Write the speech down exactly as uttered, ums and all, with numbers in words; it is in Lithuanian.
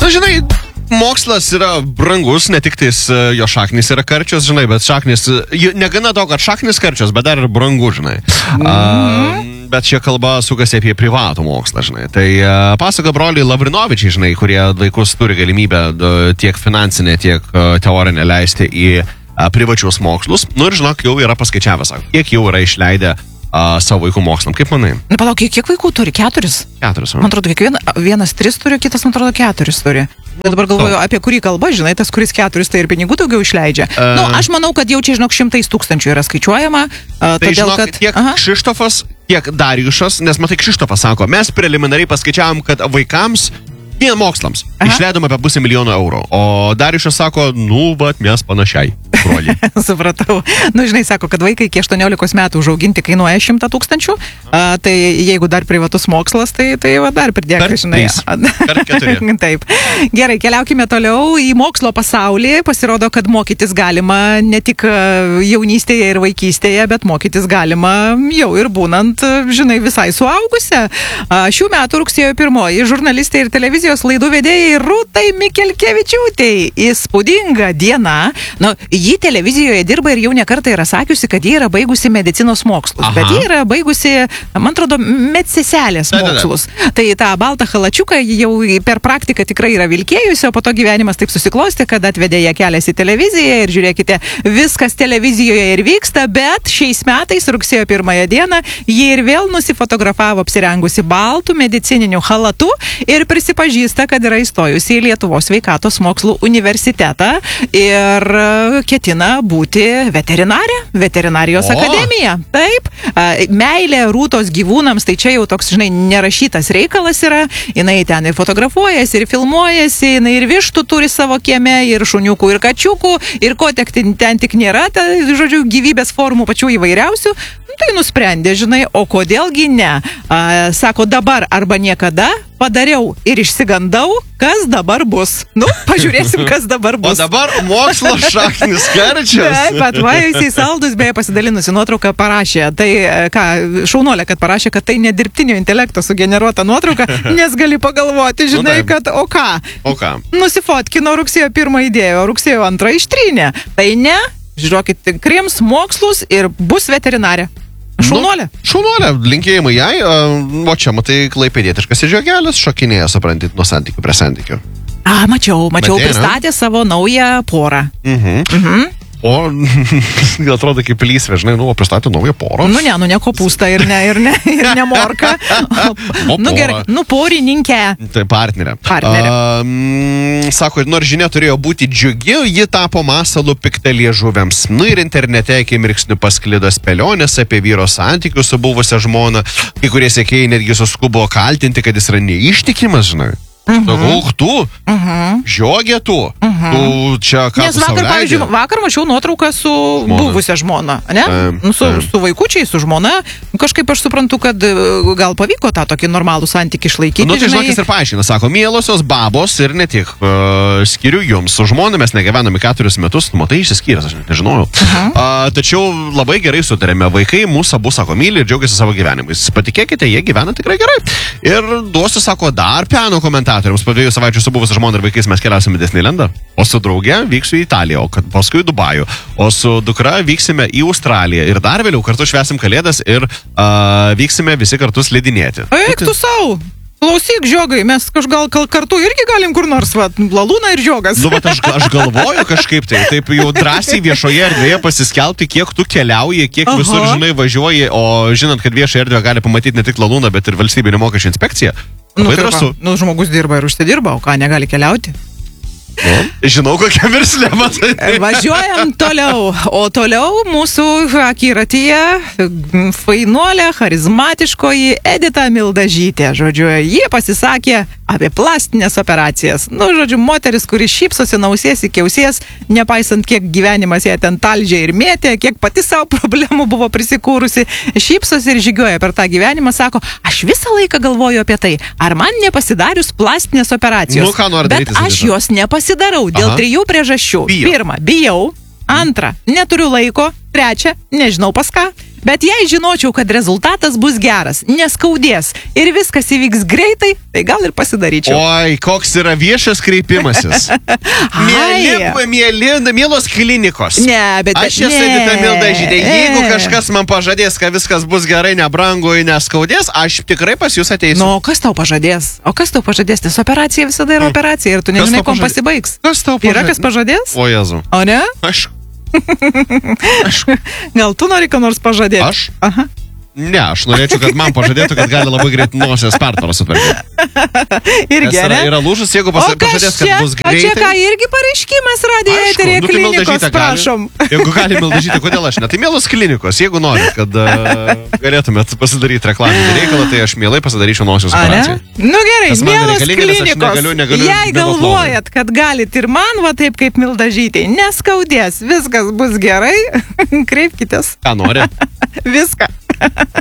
Na, žinai, mokslas yra brangus, ne tik tais jo šaknis yra karčios, žinai, bet šaknis, negana to, kad šaknis karčios, bet dar ir brangu, žinai. Mm-hmm. A, bet čia kalba sukasi apie privatų mokslą, žinai. Tai a, pasaka broliai Lavrinovičiai, žinai, kurie vaikus turi galimybę a, tiek finansinę, tiek a, teorinę leisti į a, privačius mokslus. Nu ir žinok, jau yra paskaičiavęs, kiek jau yra išleidę a, savo vaikų mokslam. Kaip manai? Na, palauk, kiek, kiek vaikų turi? Keturis? Keturis. Man atrodo, kiekvien, vienas tris turi, kitas, man atrodo, keturis turi. Bet dabar galvoju, apie kurį kalbą, žinai, tas, kuris keturis, tai ir pinigų daugiau išleidžia. Uh, nu, aš manau, kad jau čia, žinok, šimtais tūkstančių yra skaičiuojama. Uh, tai todėl, žinok, kad... tiek aha. Kšištofas, tiek Darijušas, nes matai, Kšištofas sako, mes preliminariai paskaičiavom, kad vaikams, vien mokslams, aha. išleidom apie pusę milijono eurų. O Darijušas sako, nu, bet mes panašiai. Supratau. Nu, žinai, sako, kad vaikai iki aštuoniolikos metų užauginti kainuoja šimtą tūkstančių, a, tai jeigu dar privatus mokslas, tai, tai va, dar pridėk, žinai. Per keturi. Taip. Gerai, keliaukime toliau į mokslo pasaulį. Pasirodo, kad mokytis galima ne tik jaunystėje ir vaikystėje, bet mokytis galima jau ir būnant, žinai, visai suaugusią. A, šių metų rugsėjo pirmoji žurnalistė ir televizijos laidų vedėjai Rūtai Mikelkevičiūtei. Įspūdinga diena. Nu, ji televizijoje dirba ir jau nekartą yra sakiusi, kad ji yra baigusi medicinos mokslus. Aha. Bet ji yra baigusi, man atrodo, medseselės mokslus. Da, da, da. Tai tą baltą halačiuką jau per praktiką tikrai yra vilkėjusi, o po to gyvenimas taip susiklosti, kad atvedė ją kelias į televiziją ir žiūrėkite, viskas televizijoje ir vyksta, bet šiais metais, rugsėjo pirmąją dieną, ji ir vėl nusifotografavo apsirengusi baltų medicininių halatų ir prisipažįsta, kad yra įstojusi į Lietuvos sveikatos mokslų universitetą ir ketina būti veterinarė, veterinarijos o. akademija. Taip, meilė Rūtos gyvūnams, tai čia jau toks, žinai, nerašytas reikalas yra. Jinai ten ir fotografuojasi, ir filmuojasi, jinai ir vištų turi savo kieme, ir šuniukų, ir kačiukų, ir ko tik ten tik nėra, ta, žodžiu, gyvybės formų pačių įvairiausių. Tai nusprendė, žinai, o kodėlgi ne? A, sako, dabar arba niekada padariau ir išsigandau, kas dabar bus. Nu, pažiūrėsim, kas dabar bus. O dabar mokslo šaknis karčios. Taip, bet va, jisai saldus, beje, pasidalinusi nuotrauką parašė. Tai, ką, šaunolė, kad parašė, kad tai ne dirbtinio intelekto sugeneruota nuotrauka, nes gali pagalvoti, žinai, nu, kad o ką? O ką? Nusifotkino rugsėjo pirmą idėją, rugsėjo antrą ištrynė. Tai ne, žiūrėkit, tikriems mokslus ir bus veterinarė. Šaunuolė. Nu, šaunuolė, linkėjimai jai. O čia, matai, klaipėdietiškas žiogelis šokinėja, suprantit, nuo santykių prie santykių. A, mačiau, mačiau, Matė, pristatė ne? savo naują porą. Mhm. Mhm. O, atrodo kaip lysvė, žinai, nu, pristatė naują porą. Nu, ne, nu, ne kopūstą ir ne, ir ne, ir ne morką. O, nu, gerai, nu, porininkę. Tai partnerė. Partnerė. Um, sako, nors žinia turėjo būti džiugi, ji tapo masalu piktaliežuviams. Nu, ir internete akimirksniu pasklido spėlionės apie vyro santykius su buvusia žmona. Kai kurie sekėjai netgi suskubo kaltinti, kad jis yra neištikimas, žinai. Mhm. Daug tu, mhm. žiogė tu, mhm. tu čia ką Nes vakar, pavyzdžiui, vakar mačiau nuotrauką su žmona. buvusia žmona, ne? Um, nu, su, um. su vaikučiai, su žmona. Kažkaip aš suprantu, kad gal pavyko tą tokį normalų santykį išlaikyti. Nu, tai žinai... žinokis ir paaiškina, sako, mielosios babos ir ne tik, uh, skiriu jums. Su žmona mes negyvename keturis metus, matai, išsiskyręs, aš nežinojau. Uh-huh. Uh, tačiau labai gerai sutarėme, vaikai mūsų abu, sako, myli ir džiaugiasi savo gyvenimais. Patikėkite, jie gyvena tikrai gerai. Ir duosiu, sako, dar piano komentarą. Po dviejų savaičių su buvusia žmona ir vaikais mes keliausime į Disneylandą, o su drauge vyksiu į Italiją, o paskui į Dubajų, o su dukra vyksime į Australiją ir dar vėliau kartu švęsim Kalėdas ir uh, vyksime visi kartu slidinėti. Eik tu savo! Klausyk, žiogai, mes kažgal kartu irgi galim kur nors, va, Lalūna ir žiogas. Nu, bet aš, aš galvoju kažkaip tai, taip jau drąsiai viešoje erdvėje pasiskelbti, kiek tu keliauji, kiek Aha. visur, žinai, važiuoji, o žinant, kad viešą erdvę gali pamatyti ne tik Lalūna, bet ir valstybinė mokesčių inspekcija. Nu, va, nu, žmogus dirba ir užsidirba, o ką, negali keliauti? Nu, žinau, kokia verslė, matai. Važiuojam toliau, o toliau mūsų akiratyje fainuolė, charizmatiškoji Edita Mildažytė. Žodžiu, jie pasisakė apie plastinės operacijas. Nu, žodžiu, moteris, kuri šypsosi, nausies iki ausies, nepaisant kiek gyvenimas ją ten talžė ir mėtė, kiek pati savo problemų buvo prisikūrusi, šypsosi ir žygioja per tą gyvenimą, sako, aš visą laiką galvoju apie tai, ar man nepasidarius plastinės operacijos. Nu, ką nori daryti, bet aš jos nepasidarau dėl Aha. trijų priežasčių. Bijau. Pirma, bijau. Antra, neturiu laiko. Trečia, nežinau pas ką. Bet jei žinočiau, kad rezultatas bus geras, neskaudės ir viskas įvyks greitai, tai gal ir pasidaryčiau. Oi, koks yra viešas kreipimasis. Mėly, mėly, mėlos klinikos. Ne, bet... Aš esu Edita Mildažytė. Jeigu kažkas man pažadės, kad viskas bus gerai, nebrangu, neskaudės, aš tikrai pas jūs ateisiu. Nu, kas tau pažadės? O kas tau pažadės? Nes operacija visada yra operacija ir tu nežinai, kuom pasibaigs. Kas tau pažadės? Yra kas pažadės? O Jezu. O ne? Aš. Aš. Gal tu nori ką nors pažadėti? Aš? Aha. Ne, aš norėčiau, kad man pažadėtų, kad gali labai greit nosies pertvarą sutvarkyti. Irgi, yra, yra lūžas, jeigu pas, pažadės, kad bus greitai. O čia ką, irgi pareiškimas radijo eterėje klinikos, prašom. Jeigu gali Mildažytė, kodėl aš ne? Tai mielos klinikos, jeigu norit, kad uh, galėtumėt pasidaryti reklaminį reikalą, tai aš mielai pasidaryčiau nosios operaciją. Nu gerai, mielos klinikos, negaliu, negaliu, jei galvojat, kad galit ir man, va taip kaip Mildažytė, neskaudės, viskas bus gerai, kreipkitės. Ką nori? Viską.